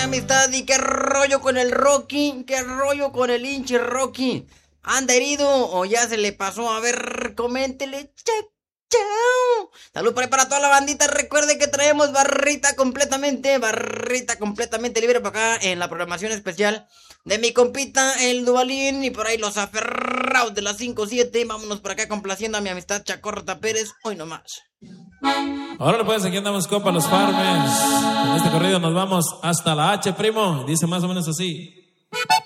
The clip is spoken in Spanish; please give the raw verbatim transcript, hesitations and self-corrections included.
amistad? ¿Y qué rollo con el Rocky? ¿Qué rollo con el hinche Rocky? ¿Anda herido o ya se le pasó? A ver, coméntele. Chao, chao. Salud por ahí para toda la bandita. Recuerde que traemos barrita completamente, barrita completamente libre para acá en la programación especial de mi compita, el Duvalín, y por ahí los aferrados de las cinco siete. Vámonos por acá complaciendo a mi amistad Chacorta Pérez. Hoy nomás. Ahora pues, aquí andamos, copa, los Farmers. En este corrido nos vamos hasta la H, primo. Dice más o menos así.